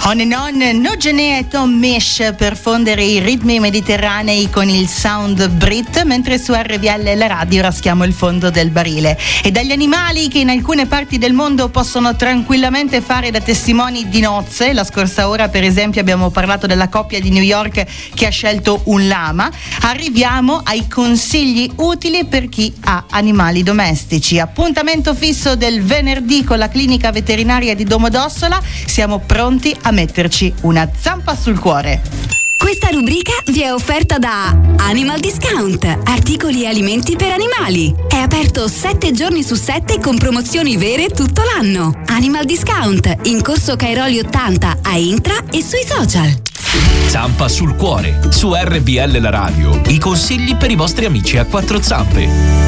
On and on, Nogene e Tom Misch per fondere i ritmi mediterranei con il sound Brit, mentre su RVL la radio raschiamo il fondo del barile. E dagli animali che in alcune parti del mondo possono tranquillamente fare da testimoni di nozze, la scorsa ora per esempio abbiamo parlato della coppia di New York che ha scelto un lama, arriviamo ai consigli utili per chi ha animali domestici. Appuntamento fisso del venerdì con la clinica veterinaria di Domodossola, siamo pronti a metterci una zampa sul cuore. Questa rubrica vi è offerta da Animal Discount, articoli e alimenti per animali. È aperto 7 giorni su 7 con promozioni vere tutto l'anno. Animal Discount, in corso Cairoli 80 a Intra e sui social. Zampa sul cuore, su RVL la radio, i consigli per i vostri amici a quattro zampe.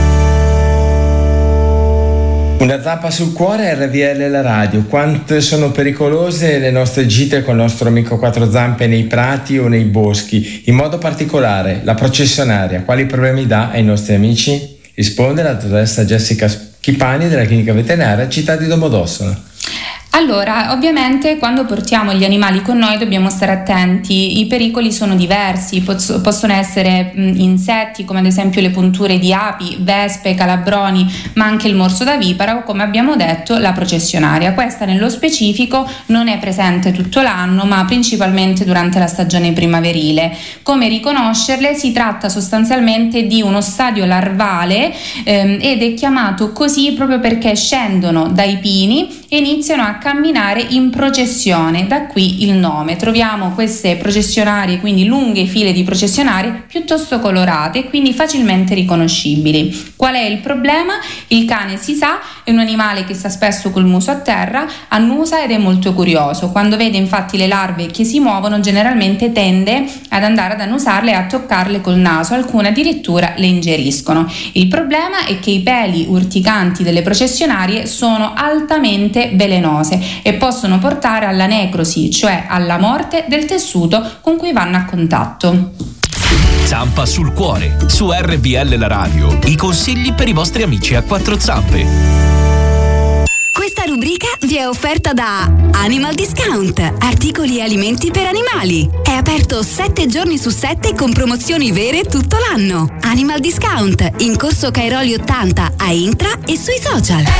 Una zappa sul cuore, RVL la radio. Quanto sono pericolose le nostre gite con il nostro amico quattro zampe nei prati o nei boschi, in modo particolare la processionaria. Quali problemi dà ai nostri amici? Risponde la dottoressa Jessica Schipani della clinica veterinaria Città di Domodossola. Allora, ovviamente quando portiamo gli animali con noi dobbiamo stare attenti, i pericoli sono diversi, possono essere insetti come ad esempio le punture di api, vespe, calabroni, ma anche il morso da vipera o come abbiamo detto la processionaria. Questa nello specifico non è presente tutto l'anno ma principalmente durante la stagione primaverile. Come riconoscerle? Si tratta sostanzialmente di uno stadio larvale ed è chiamato così proprio perché scendono dai pini e iniziano a camminare in processione, da qui il nome. Troviamo queste processionarie, quindi lunghe file di processionarie piuttosto colorate e quindi facilmente riconoscibili. Qual è il problema? Il cane, si sa, è un animale che sta spesso col muso a terra, annusa ed è molto curioso. Quando vede infatti le larve che si muovono generalmente tende ad andare ad annusarle e a toccarle col naso, alcune addirittura le ingeriscono. Il problema è che i peli urticanti delle processionarie sono altamente velenose e possono portare alla necrosi, cioè alla morte del tessuto con cui vanno a contatto. Zampa sul cuore, su RVL la radio, i consigli per i vostri amici a quattro zampe. Questa rubrica vi è offerta da Animal Discount, articoli e alimenti per animali. È aperto 7 giorni su 7 con promozioni vere tutto l'anno. Animal Discount, in corso Cairoli 80 a Intra e sui social.